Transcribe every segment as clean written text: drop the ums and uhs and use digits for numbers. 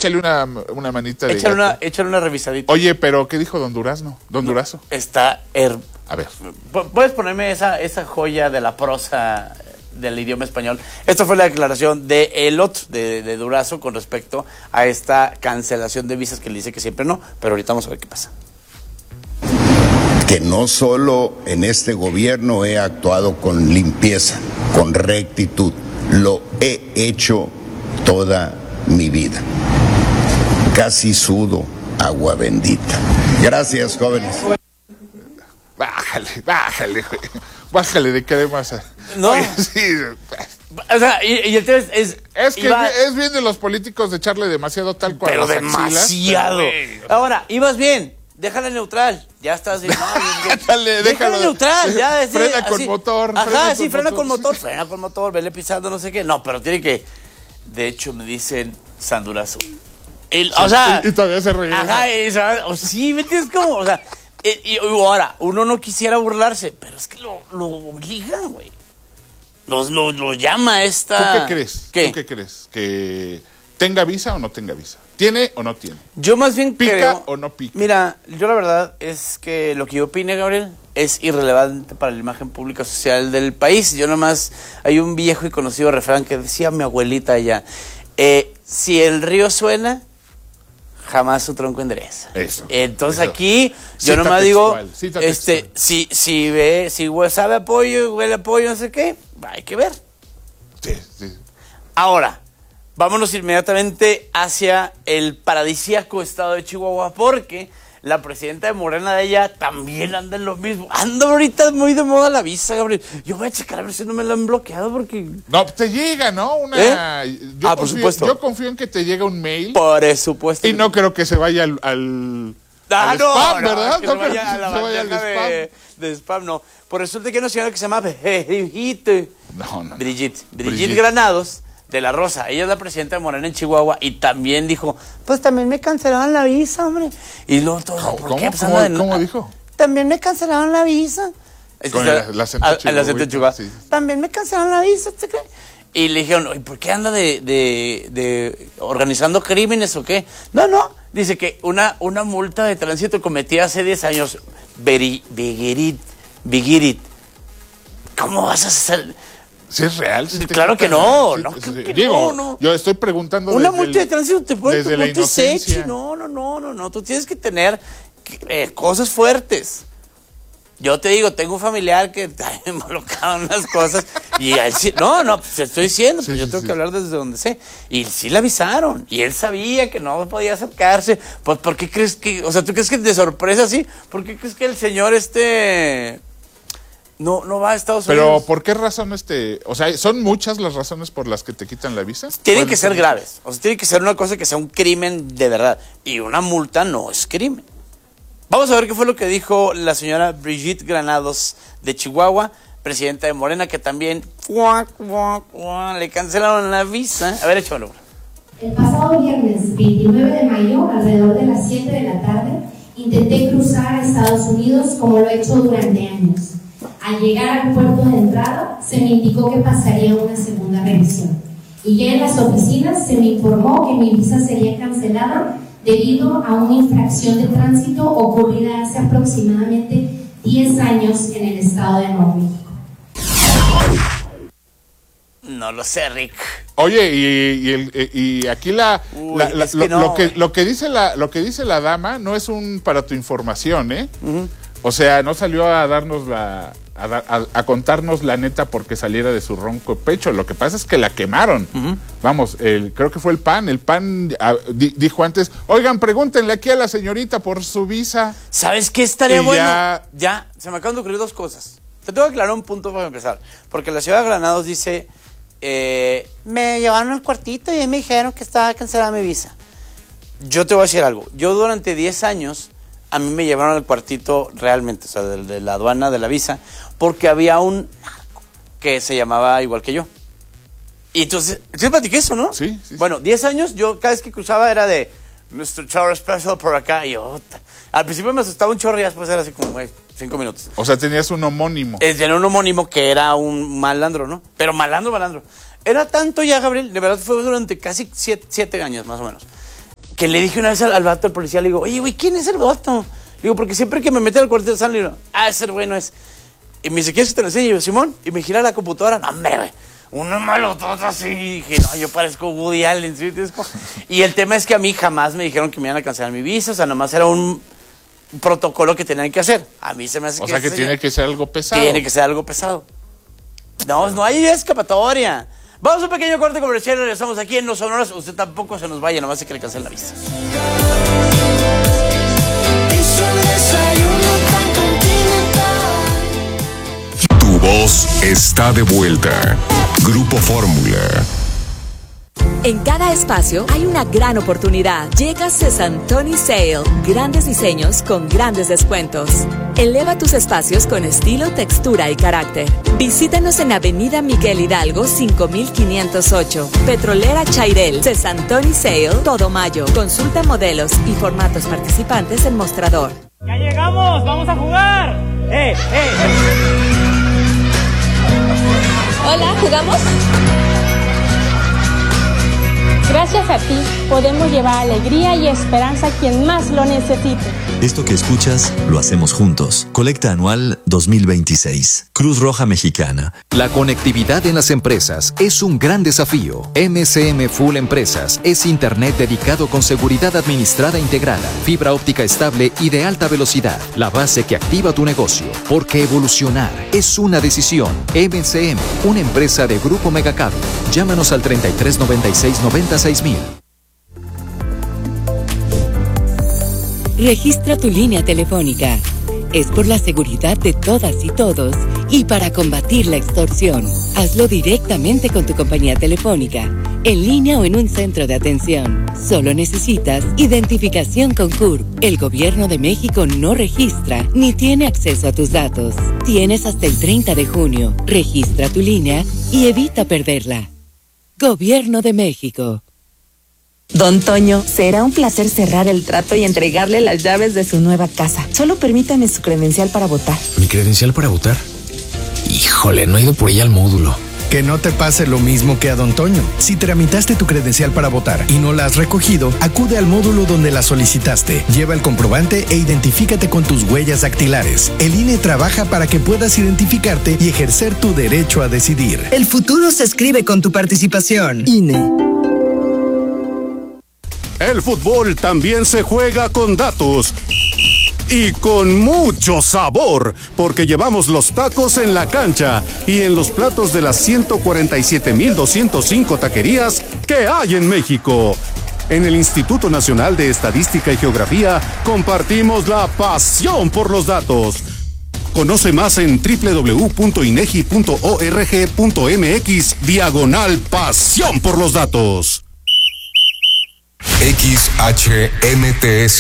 échale una manita de gato. Échale una revisadita. Oye, pero ¿qué dijo Don Durazno? Don Durazo. Está... A ver. ¿Puedes ponerme esa joya de la prosa del idioma español? Esta fue la declaración de Durazo con respecto a esta cancelación de visas que le dice que siempre no, pero ahorita vamos a ver qué pasa. Que no solo en este gobierno he actuado con limpieza, con rectitud, lo he hecho toda mi vida. Casi sudo agua bendita. Gracias, jóvenes. Bájale, güey. Bájale de qué más. No. Oye, sí. O sea, y el tema es que es bien de los políticos de echarle demasiado talco a pero las axilas. demasiado. Ahora, ibas bien. Déjala neutral. Ya estás bien. Déjala neutral. Ya, frena con motor. Ajá, sí, frena con motor. Frena con motor, vele pisando, no sé qué. No, pero tiene que... De hecho, me dicen San Durazo. O sea... Y todavía se regresa. Ajá, sí, ¿me entiendes cómo? O sea, y ahora, uno no quisiera burlarse, pero es que lo obligan, güey. Lo llama esta... ¿Tú qué crees? ¿Tú qué crees? ¿Que tenga visa o no tenga visa? ¿Tiene o no tiene? Yo más bien ¿Pica creo... o no pica? Mira, yo la verdad es que lo que yo opine, Gabriel, es irrelevante para la imagen pública social del país. Yo nomás... Hay un viejo y conocido refrán que decía mi abuelita allá. Si el río suena... jamás su tronco endereza. Eso. Entonces eso. Aquí yo Cita nomás textual, digo, si sabe apoyo, huele apoyo, no sé qué, hay que ver. Sí. Ahora, vámonos inmediatamente hacia el paradisíaco estado de Chihuahua, porque la presidenta de Morena de ella también anda en lo mismo. Anda ahorita muy de moda la visa, Gabriel. Yo voy a checar a ver si no me la han bloqueado porque... No, te llega, ¿no? Por supuesto. Yo confío en que te llega un mail. Por supuesto. Y no creo que se vaya al spam, ¿verdad? No creo que se vaya al spam. De spam, no. Por resulta que hay una señora que se llama Brigitte. Brigitte Granados. De la Rosa, ella es la presidenta de Morena en Chihuahua y también dijo, pues también me cancelaron la visa, hombre. Y luego todo, ¿por qué? ¿Cómo dijo? También me cancelaron la visa. Con el acento Chihuahua. Sí. También me cancelaron la visa, ¿te crees? Y le dijeron, ¿y por qué anda de organizando crímenes o qué? No, dice que una multa de tránsito cometida hace 10 años, Bigirit. ¿Cómo vas a hacer...? ¿Sí es real? ¿Sí claro que no. No. Yo estoy preguntando una multa de tránsito te puede desde la inocencia. No. Tú tienes que tener cosas fuertes. Yo te digo, tengo un familiar que está involucrado en unas cosas y él sí, te estoy diciendo, pues yo tengo que hablar desde donde sé. Y sí le avisaron y él sabía que no podía acercarse. Pues, ¿por qué crees que, o sea, tú crees que de sorpresa así? ¿Por qué crees que el señor no va a Estados Unidos? Pero, ¿por qué razón o sea, son muchas las razones por las que te quitan la visa? Tienen que ser graves. O sea, tiene que ser una cosa que sea un crimen de verdad. Y una multa no es crimen. Vamos a ver qué fue lo que dijo la señora Brigitte Granados de Chihuahua, presidenta de Morena, que también le cancelaron la visa. A ver, échalo. El pasado viernes 29 de mayo, alrededor de las 7 de la tarde, intenté cruzar a Estados Unidos como lo he hecho durante años. Al llegar al puerto de entrada, se me indicó que pasaría una segunda revisión. Y ya en las oficinas se me informó que mi visa sería cancelada debido a una infracción de tránsito ocurrida hace aproximadamente 10 años en el estado de Nuevo México. No lo sé, Rick. Oye, y aquí lo que dice la dama no es para tu información, ¿eh? Uh-huh. O sea, no salió a darnos a contarnos la neta porque saliera de su ronco pecho. Lo que pasa es que la quemaron. Uh-huh. Vamos, creo que fue el PAN. El PAN dijo antes, oigan, pregúntenle aquí a la señorita por su visa. ¿Sabes qué estaría bueno? Ya, se me acaban de ocurrir dos cosas. Te tengo que aclarar un punto para empezar. Porque la ciudad de Granados dice, me llevaron al cuartito y me dijeron que estaba cancelada mi visa. Yo te voy a decir algo. Yo durante 10 años... a mí me llevaron al cuartito realmente, o sea, de la aduana de la visa, porque había un narco que se llamaba igual que yo. Y entonces, ¿sí platiqué eso, no? Sí. Bueno, 10 años, yo cada vez que cruzaba era de Mr. Charles Special por acá, y yo, al principio me asustaba un chorro y después era así como, 5 minutos. O sea, tenías un homónimo. Tenía un homónimo que era un malandro, ¿no? Pero malandro. Era tanto ya, Gabriel, de verdad fue durante casi 7 años más o menos. que le dije una vez al vato, al policía, le digo, oye, güey, ¿quién es el vato? Le digo, porque siempre que me mete al cuartel de San, le digo, ese güey no es. Y me dice, ¿quieres que te lo enseñe? Y yo, Simón, y me gira la computadora, no, hombre, güey, una malotota así, y dije, no, yo parezco Woody Allen, ¿sí? Y el tema es que a mí jamás me dijeron que me iban a cancelar mi visa, o sea, nomás era un protocolo que tenían que hacer. A mí se me hace o sea que tiene que ser algo pesado. Tiene que ser algo pesado. No hay escapatoria. Vamos a un pequeño corte comercial y regresamos aquí en Los Sonoros. Usted tampoco se nos vaya, nomás se que le cancelen la vista. Tu voz está de vuelta. Grupo Fórmula. En cada espacio hay una gran oportunidad. Llega Sesantoni Sale. Grandes diseños con grandes descuentos. Eleva tus espacios con estilo, textura y carácter. Visítanos en Avenida Miguel Hidalgo 5508. Petrolera Chairel. Sesantoni Sale. Todo mayo. Consulta modelos y formatos participantes en mostrador. ¡Ya llegamos! ¡Vamos a jugar! Hola, ¿jugamos? Gracias a ti, podemos llevar alegría y esperanza a quien más lo necesite. Esto que escuchas, lo hacemos juntos. Colecta Anual 2026. Cruz Roja Mexicana. La conectividad en las empresas es un gran desafío. MCM Full Empresas es internet dedicado con seguridad administrada integrada, fibra óptica estable y de alta velocidad. La base que activa tu negocio. Porque evolucionar es una decisión. MCM, una empresa de Grupo Megacable. Llámanos al 3396-96000. Registra tu línea telefónica. Es por la seguridad de todas y todos y para combatir la extorsión. Hazlo directamente con tu compañía telefónica, en línea o en un centro de atención. Solo necesitas identificación con CURP. El Gobierno de México no registra ni tiene acceso a tus datos. Tienes hasta el 30 de junio. Registra tu línea y evita perderla. Gobierno de México. Don Toño, será un placer cerrar el trato y entregarle las llaves de su nueva casa. Solo permítame su credencial para votar. ¿Mi credencial para votar? Híjole, no he ido por ella al módulo. Que no te pase lo mismo que a Don Toño. Si tramitaste tu credencial para votar y no la has recogido, acude al módulo donde la solicitaste. Lleva el comprobante e identifícate con tus huellas dactilares. El INE trabaja para que puedas identificarte y ejercer tu derecho a decidir. El futuro se escribe con tu participación. INE. El fútbol también se juega con datos y con mucho sabor, porque llevamos los tacos en la cancha y en los platos de las 147,205 taquerías que hay en México. En el Instituto Nacional de Estadística y Geografía compartimos la pasión por los datos. Conoce más en www.inegi.org.mx/pasión por los datos. XHMTS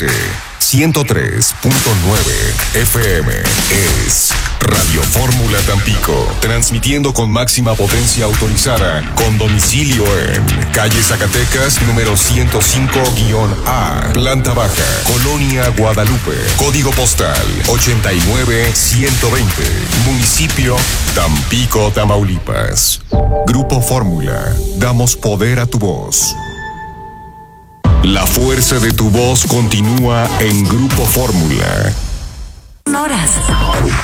103.9 FM es Radio Fórmula Tampico, transmitiendo con máxima potencia autorizada, con domicilio en calle Zacatecas, número 105-A, planta baja, Colonia Guadalupe, código postal 89120, municipio Tampico, Tamaulipas. Grupo Fórmula, damos poder a tu voz. La fuerza de tu voz continúa en Grupo Fórmula. Horas.